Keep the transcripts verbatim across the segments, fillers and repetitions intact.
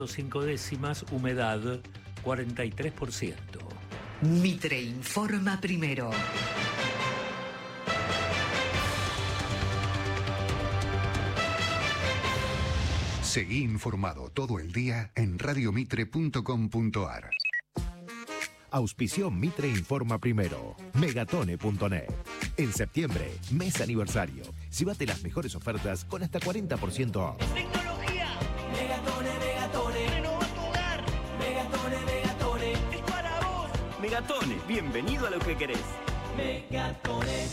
cinco décimas, humedad cuarenta y tres por ciento. Mitre informa primero. Seguí informado todo el día en radio mitre punto com punto a r. Auspició Mitre Informa Primero. Megatone punto net. En septiembre, mes aniversario. Llévate las mejores ofertas con hasta cuarenta por ciento off. Tecnología. Megatone, Megatone. Renova tu hogar. Megatone, Megatone. Es para vos. Megatone, bienvenido a lo que querés. Megatone.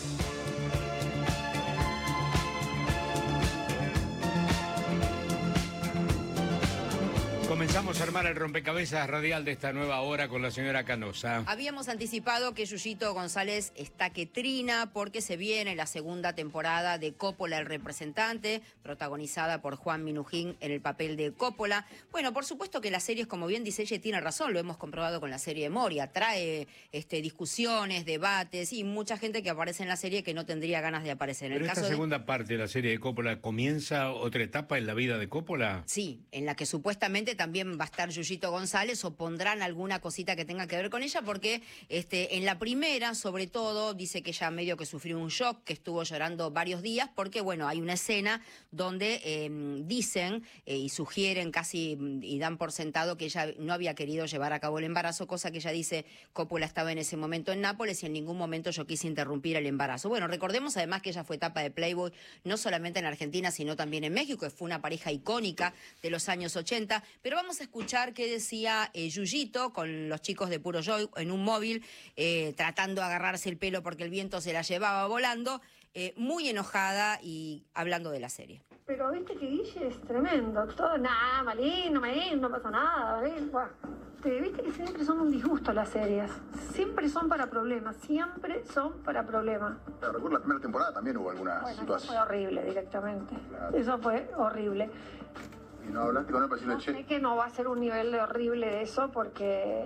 Comenzamos a armar el rompecabezas radial de esta nueva hora con la señora Canosa. Habíamos anticipado que Yuyito González está que trina porque se viene la segunda temporada de Coppola el representante, protagonizada por Juan Minujín en el papel de Coppola. Bueno, por supuesto que las series, como bien dice ella, tiene razón, lo hemos comprobado con la serie de Moria, trae este, discusiones, debates y mucha gente que aparece en la serie que no tendría ganas de aparecer. En Pero el esta caso segunda de... parte de la serie de Coppola, ¿comienza otra etapa en la vida de Coppola? Sí, en la que supuestamente también va a estar Yuyito González o pondrán alguna cosita que tenga que ver con ella porque este, en la primera, sobre todo, dice que ella medio que sufrió un shock, que estuvo llorando varios días porque, bueno, hay una escena donde eh, dicen eh, y sugieren casi y dan por sentado que ella no había querido llevar a cabo el embarazo, cosa que ella dice, Coppola estaba en ese momento en Nápoles y en ningún momento yo quise interrumpir el embarazo. Bueno, recordemos además que ella fue tapa de Playboy no solamente en Argentina, sino también en México, que fue una pareja icónica de los años ochenta, pero vamos a escuchar qué decía eh, Yuyito con los chicos de Puro Joy en un móvil, eh, tratando de agarrarse el pelo porque el viento se la llevaba volando, eh, muy enojada y hablando de la serie. Pero viste que Guille es tremendo, todo, nada, malín, malín, no pasa nada, malín, bueno. Te, viste que siempre son un disgusto las series, siempre son para problemas, siempre son para problemas. Pero recuerdo la primera temporada también hubo alguna bueno, situación. Eso fue horrible directamente, claro. Eso fue horrible. ¿Y no hablaste con él para decirle, no che? Sé que no va a ser un nivel de horrible de eso porque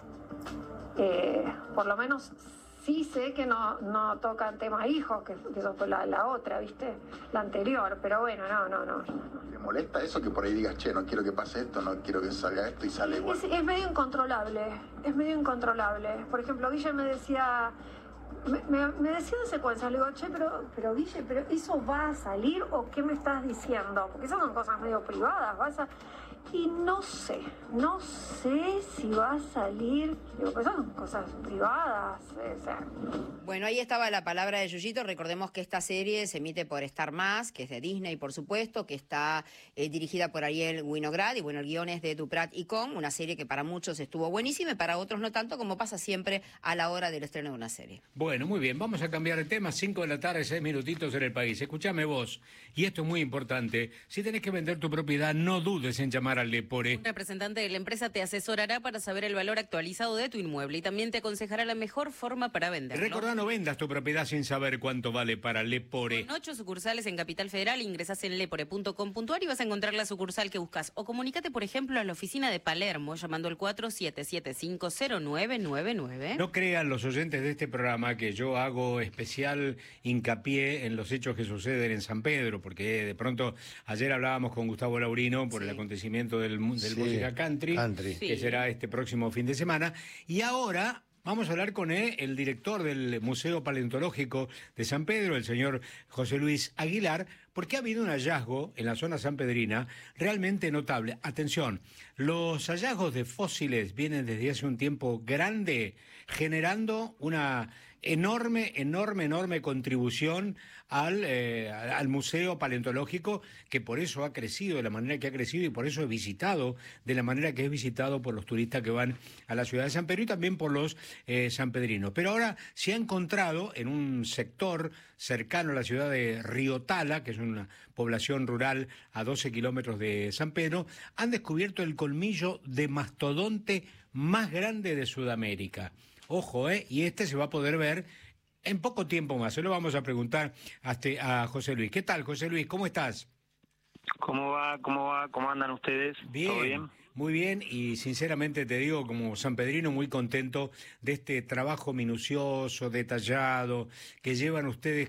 eh, por lo menos sí sé que no, no tocan temas hijos, que, que eso fue la, la otra, ¿viste? La anterior, pero bueno, no, no, no. ¿Te molesta eso que por ahí digas, che, no quiero que pase esto, no quiero que salga esto y sale igual? Es, es medio incontrolable, es medio incontrolable. Por ejemplo, Guille me decía... Me, me, me decía en secuencia, le digo, che, pero, pero Guille, pero ¿eso va a salir o qué me estás diciendo? Porque esas son cosas medio privadas, vas a... Y no sé, no sé si va a salir, digo, pues son cosas privadas, o sea... Bueno, ahí estaba la palabra de Yuyito. Recordemos que esta serie se emite por Star Más, que es de Disney, por supuesto, que está eh, dirigida por Ariel Winograd, y bueno, el guion es de Duprat y Con, una serie que para muchos estuvo buenísima y para otros no tanto, como pasa siempre a la hora del estreno de una serie. Bueno, muy bien, vamos a cambiar de tema. Cinco de la tarde, seis minutitos en el país. Escúchame vos, y esto es muy importante, si tenés que vender tu propiedad, no dudes en llamar al Lepore. Un representante de la empresa te asesorará para saber el valor actualizado de tu inmueble y también te aconsejará la mejor forma para venderlo. Recordá, no vendas tu propiedad sin saber cuánto vale para Lepore. Con ocho sucursales en Capital Federal, ingresás en lepore punto com punto a r y vas a encontrar la sucursal que buscas. O comunícate, por ejemplo, a la oficina de Palermo, llamando al cuatro siete siete cinco cero nueve nueve nueve. No crean los oyentes de este programa que yo hago especial hincapié en los hechos que suceden en San Pedro, porque de pronto ayer hablábamos con Gustavo Laurino por sí. el acontecimiento del, del sí. música country, country. que sí. será este próximo fin de semana, y ahora vamos a hablar con él, el director del Museo Paleontológico de San Pedro, el señor José Luis Aguilar, porque ha habido un hallazgo en la zona sanpedrina realmente notable. Atención, los hallazgos de fósiles vienen desde hace un tiempo grande, generando una enorme, enorme, enorme contribución al, eh, al Museo Paleontológico, que por eso ha crecido de la manera que ha crecido y por eso es visitado de la manera que es visitado por los turistas que van a la ciudad de San Pedro y también por los eh, sanpedrinos. Pero ahora se ha encontrado en un sector cercano a la ciudad de Río Tala, que es una población rural a doce kilómetros de San Pedro, han descubierto el colmillo de mastodonte más grande de Sudamérica. Ojo, ¿eh? Y este se va a poder ver en poco tiempo más. Se lo vamos a preguntar a, a José Luis. ¿Qué tal, José Luis? ¿Cómo estás? ¿Cómo va? ¿Cómo va? ¿Cómo andan ustedes? Bien. ¿Todo bien? Muy bien, y sinceramente te digo, como sanpedrino, muy contento de este trabajo minucioso, detallado, que llevan ustedes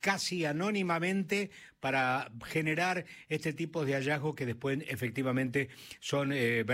casi anónimamente para generar este tipo de hallazgos que después efectivamente son eh,